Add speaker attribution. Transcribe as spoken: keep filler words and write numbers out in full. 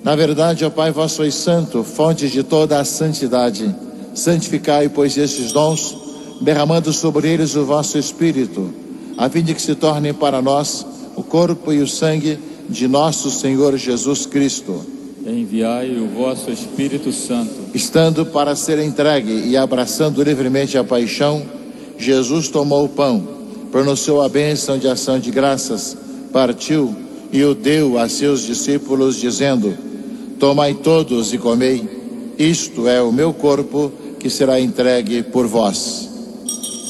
Speaker 1: Na verdade, ó Pai, vós sois santo, fonte de toda a santidade. Santificai, pois, estes dons, derramando sobre eles o vosso Espírito, a fim de que se tornem para nós o corpo e o sangue de nosso Senhor Jesus Cristo.
Speaker 2: Enviai o vosso Espírito Santo.
Speaker 1: Estando para ser entregue e abraçando livremente a paixão, Jesus tomou o pão, pronunciou a bênção de ação de graças, partiu e o deu a seus discípulos, dizendo: tomai todos e comei, isto é o meu corpo que será entregue por vós.